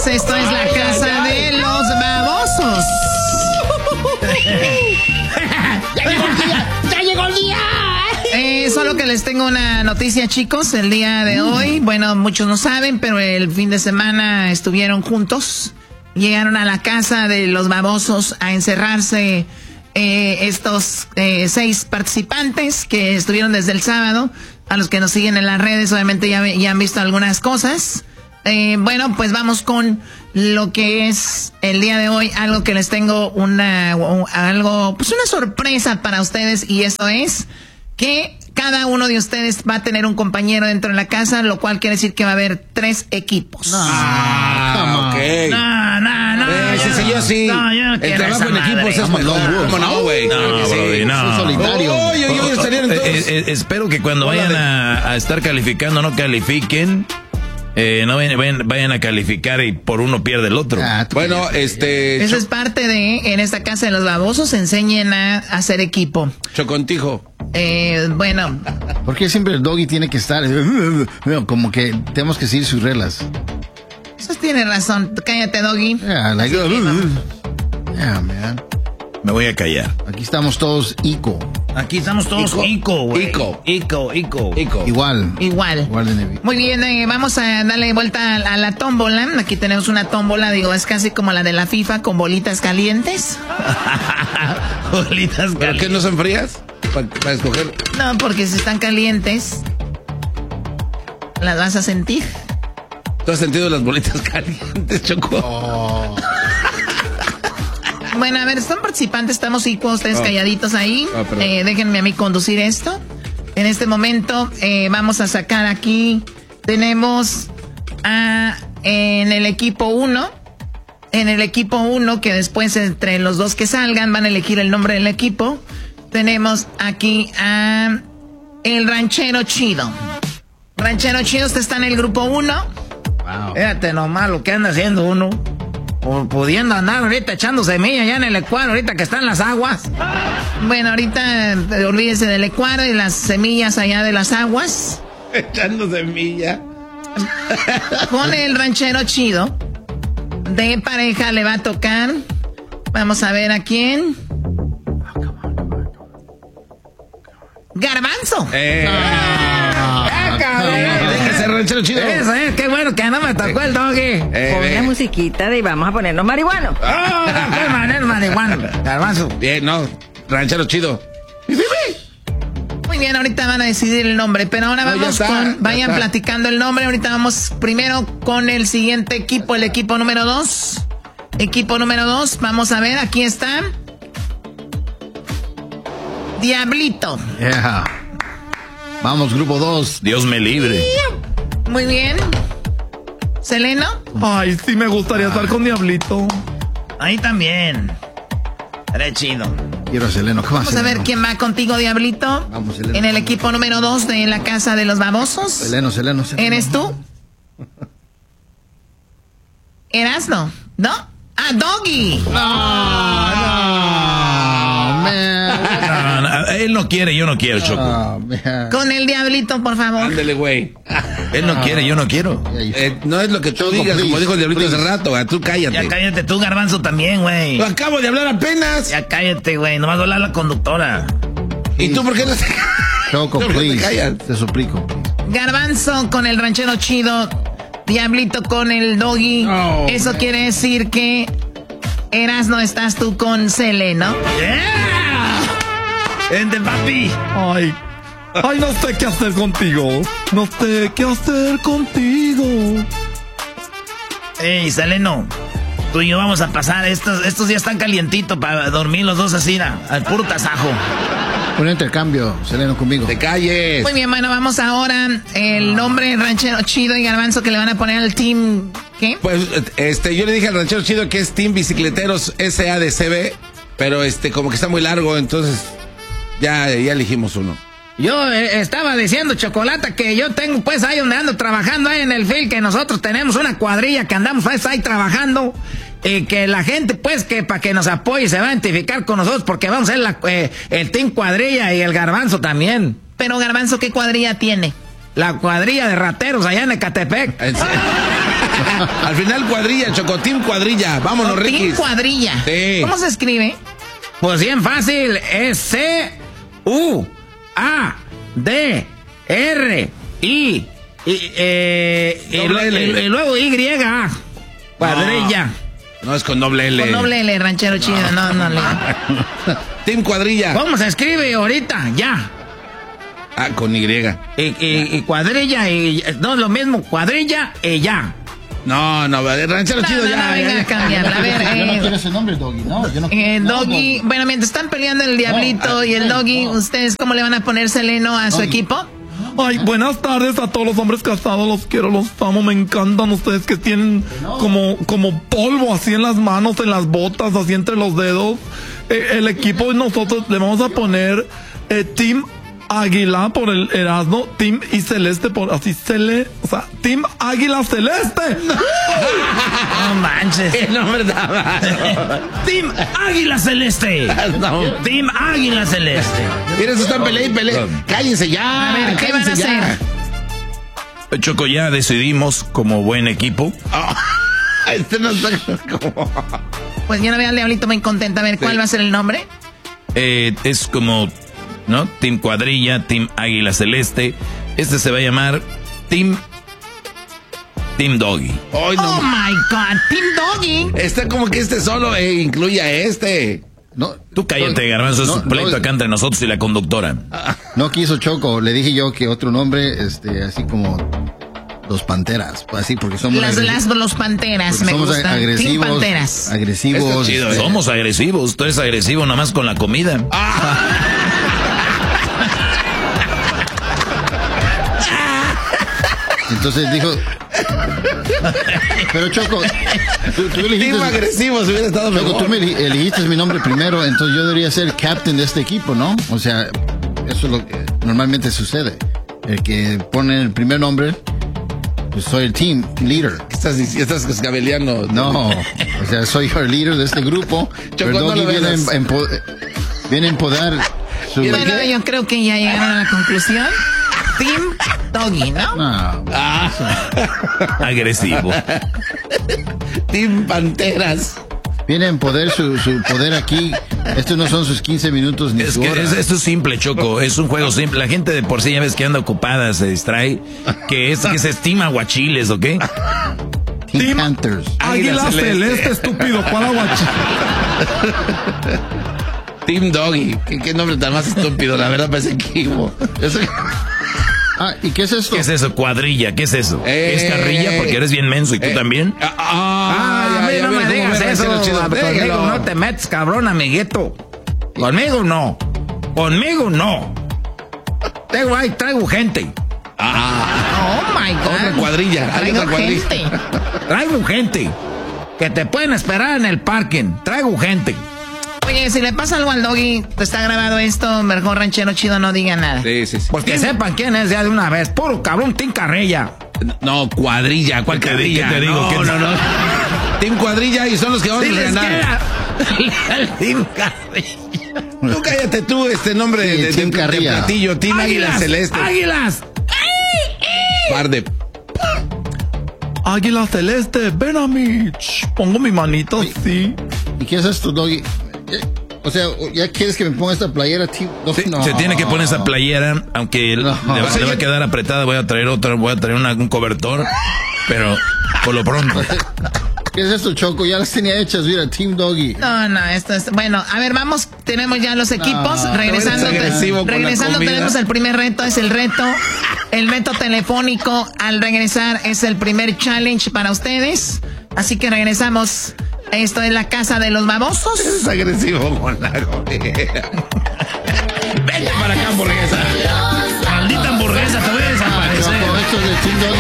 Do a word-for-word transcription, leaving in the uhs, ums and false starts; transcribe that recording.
esto es la casa de los babosos. ¡Ya llegó el día! ¡Ya llegó el día! Eh, solo que les tengo una noticia, chicos, el día de hoy. Bueno, muchos no saben, pero el fin de semana estuvieron juntos. Llegaron a la casa de los babosos a encerrarse eh, estos eh, seis participantes que estuvieron desde el sábado. A los que nos siguen en las redes, obviamente ya, ya han visto algunas cosas. Eh, bueno, pues vamos con lo que es el día de hoy, algo que les tengo una, algo, pues una sorpresa para ustedes, y eso es que cada uno de ustedes va a tener un compañero dentro de la casa, lo cual quiere decir que va a haber tres equipos. No. Ah, ok. No, no, no. Eh, sí, sí, yo sí. No, yo no el quiero trabajo esa en equipo madre. es mejor. ¿Cómo no, güey? No, Brody, no. Es solitario. Oh, yo, yo, yo estaría entonces. Eh, eh, espero que cuando vayan a, a estar calificando no califiquen. Eh, no vayan, vayan, vayan a calificar y por uno pierde el otro. Ah, bueno, este... Eso es parte de, en esta casa de los babosos, enseñen a hacer equipo. Chocontijo. Eh, bueno. ¿Por qué siempre el doggy tiene que estar? Como que tenemos que seguir sus reglas. Eso tiene razón. Cállate, doggy. Yeah, like, yeah, man. Me voy a callar. Aquí estamos todos ico. Aquí estamos todos ico, güey. Ico. Ico, ico. Ico. Igual. Igual. Igual de Nevi. Muy bien, eh, vamos a darle vuelta a, a la tómbola. Aquí tenemos una tómbola, digo, es casi como la de la FIFA con bolitas calientes. Bolitas calientes. ¿Pero qué, no son frías? Para pa escoger. No, porque si están calientes, las vas a sentir. ¿Tú has sentido las bolitas calientes, Choco? Oh. Bueno, a ver, están participantes, estamos icos, ustedes oh. calladitos ahí. Oh, eh, déjenme a mí conducir esto. En este momento eh, vamos a sacar aquí, tenemos a, en el equipo uno, en el equipo uno, que después entre los dos que salgan van a elegir el nombre del equipo. Tenemos aquí a el Ranchero Chido. Ranchero Chido, usted está en el grupo uno. Wow. Fíjate nomás lo que anda haciendo uno. Pudiendo andar ahorita echando semilla ya en el ecuador, ahorita que están las aguas. Bueno, ahorita eh, olvídese del ecuador y las semillas allá de las aguas. Echando semilla. Con el Ranchero Chido, de pareja le va a tocar. Vamos a ver a quién. Garbanzo. Eh. Ah, ah, cabrón. Tiene que ser Ranchero Chido. Eso es, qué bueno que no me tocó el doggy. Eh, Ponga eh. musiquita de vamos a ponernos marihuanos. Ah, qué manera marihuana. Garbanzo. Bien, no. Ranchero Chido. Muy bien, ahorita van a decidir el nombre, pero ahora No, vamos ya está, con, ya vayan está. platicando el nombre. Ahorita vamos primero con el siguiente equipo, el equipo número dos. Equipo número dos, vamos a ver, aquí está. Diablito. Yeah. Vamos, grupo dos. Dios me libre. Muy bien. ¿Seleno? Ay, sí me gustaría estar con Diablito. Ahí también. Será chido. Quiero a Seleno. ¿Cómo Vamos a ver quién va contigo, Diablito. Vamos, Seleno. En el equipo número dos de la Casa de los Babosos. Seleno, Seleno, Seleno. ¿Eres tú? ¿Erasno? ¿No? ¡Ah, Doggy! No, no, man. No, no, él no quiere, yo no quiero, Choco. Oh, man. Con el Diablito, por favor. Ándele, güey. Él no quiere, yo no quiero. Eh, no es lo que tú Choco, digas, please, como dijo el Diablito please. hace rato, güey. Tú cállate. Ya cállate tú, Garbanzo, también, güey. Lo acabo de hablar apenas. Ya cállate, güey. Nomás va a hablar la conductora. ¿Y tú por qué no te Choco, ¿Por qué te please. callas? Te suplico. Garbanzo con el Ranchero Chido. Diablito con el Doggy. Oh, Eso man. quiere decir que Erasno estás tú con Seleno. ¡Yeah! ¡Vente, papi! Ay, ay, no sé qué hacer contigo. No sé qué hacer contigo. Ey, Seleno. Tú y yo vamos a pasar. Estos, estos días están calientitos para dormir los dos así, na, al puro tasajo. Un intercambio, Seleno, conmigo. te calles? Muy bien, bueno, vamos ahora. El nombre Ranchero Chido y Garbanzo que le van a poner al team. ¿Qué? Pues, este, yo le dije al Ranchero Chido que es Team Bicicleteros S A D C B, pero este, como que está muy largo, entonces ya, ya elegimos uno. Yo eh, estaba diciendo, Chocolata, que yo tengo pues ahí donde ando trabajando ahí en el field, que nosotros tenemos una cuadrilla que andamos pues ahí trabajando, y que la gente pues que para que nos apoye se va a identificar con nosotros porque vamos a ser la, eh, el team cuadrilla y el Garbanzo también. Pero Garbanzo, ¿qué cuadrilla tiene? La cuadrilla de rateros allá en Ecatepec. ¿En serio? Al final cuadrilla, Choco, Team Cuadrilla. Vámonos, Oh, Ricky. Team Cuadrilla. Sí. ¿Cómo se escribe? Pues bien fácil, es C U A D R I y, eh, y, Doble L. y- y luego Y. Cuadrilla. No, es con doble L. Con doble L, ranchero chido. No, no le. Team Cuadrilla. ¿Cómo se escribe ahorita? Ya. Ah, con Y. Y, y- y cuadrilla y no es lo mismo, cuadrilla y ya. No, no, ranchero No, chido no, ya. no, venga ya, a cambiarla. A ver, Yo no eh, quiero ese nombre, Doggy. No, yo no eh, no, Doggy. Bueno, mientras están peleando el Diablito No, y el no, Doggy, no. ¿ustedes cómo le van a poner Seleno a su Doggy. equipo? Ay, buenas tardes a todos los hombres casados, los quiero, los amo, me encantan ustedes que tienen como, como polvo así en las manos, en las botas, así entre los dedos. Eh, el equipo nosotros le vamos a poner eh, Team Águila por el Erasmo, Team y Celeste por así Cele, o sea, Team Águila Celeste. No manches. Qué nombre tan malo. Team Águila Celeste. No. Team Águila Celeste. Miren, se están peleando y peleando. Cállense ya. A ver, ¿qué van a cállense ya. hacer? Choco, ya decidimos como buen equipo. Ah, este no está como... Pues yo no veo al Diablito muy contenta. A ver, ¿cuál Sí. va a ser el nombre? Eh, es como, ¿no? Team Cuadrilla, Team Águila Celeste. Este se va a llamar Team Team Doggy. Ay, no. Oh my God, Team Doggy. Está como que este solo eh, incluye a este. No, Tú cállate, no, Garbanzo, es no, un pleito no, acá entre nosotros y la conductora. No quiso Choco, le dije yo que otro nombre, este, así como los Panteras, así porque somos Las, agresivos. las, los Panteras, Porque me somos gustan. Team agresivos, Panteras. agresivos. Está chido, este, ¿eh? Somos agresivos, tú eres agresivo nomás con la comida. Entonces dijo, pero Choco, tú, tú Team elegiste, agresivo, se hubiera estado Choco, mejor. tú me eli- elegiste mi nombre primero, entonces yo debería ser captain de este equipo, ¿no? O sea, eso es lo que normalmente sucede. El que pone el primer nombre, pues soy el team leader. ¿Qué estás diciendo? Estás escabeleando. No, o sea, soy el líder de este grupo. Pero no Doggy lo viene, veas. en, en po- viene a empodar su... Mira, Bueno, yo creo que ya llegaron a la conclusión. Team Doggy, ¿no? No, Ah, Agresivo. Team Panteras. viene a empoderar su, su poder aquí. Estos no son sus quince minutos ni Es su que hora. es- esto es simple, Choco. Es un juego simple. La gente de por sí ya ves que anda ocupada, se distrae. Que es que se estima aguachiles, ¿ok? Team Panthers. Águila Águila Celeste. Celeste, estúpido. ¿Cuál aguachile? Team Doggy. ¿Qué, qué nombre tan más estúpido, la verdad, para ese equipo. Eso- Ah, ¿y qué es esto? ¿Qué es eso? Cuadrilla, ¿qué es eso? Eh, ¿Es carrilla? Porque eres bien menso y tú eh, también. Ah, ah, a mí ya, ya no veo me cómo digas me eso. ranchero chido. Conmigo Déjalo. no te metes, cabrón, amiguito. Conmigo no. Conmigo no. Tengo ahí, traigo gente. Ah, Oh my otra God. cuadrilla. Hay Traigo otra cuadrilla. gente. Traigo gente. Que te pueden esperar en el parking. Traigo gente. Oye, si le pasa algo al Doggy, pues está grabado esto, mejor ranchero chido no diga nada. Sí, sí, sí. Pues que sepan quién es ya de una vez. Puro cabrón, Team Carrilla. No, cuadrilla. ¿Cuál ¿Qué te cuadrilla? di- qué te digo? No, ¿Qué- no, no. Team Cuadrilla y son los que vamos a Diles ganar. que era el Team Carrilla. Tú cállate tú, este nombre Sí, de, de, Team de Carrilla. platillo. Team Águila Celeste. ¡Águilas! Par de... Águila Celeste, ven a mí. Ch, pongo mi manito así. ¿Y qué es esto, Doggy? Eh, O sea, ¿ya quieres que me ponga esta playera, tío? No, Se, no. se tiene que poner esa playera, aunque No. le, va, O sea, le va a yo- quedar apretada. Voy a traer otra, voy a traer una- un cobertor. Pero por lo pronto. ¿Qué es esto, Choco? Ya las tenía hechas, mira, Team Doggy. No, no, esto es... Bueno, a ver, vamos, tenemos ya los equipos. No, regresando, eres agresivo con la regresando comida. tenemos el primer reto, es el reto. El reto telefónico al regresar es el primer challenge para ustedes. Así que regresamos. Esto es la casa de los babosos. Es agresivo con la comida. Vete para acá, hamburguesa. Maldita hamburguesa, te voy a desaparecer. Choco, esto es de Team Doggy.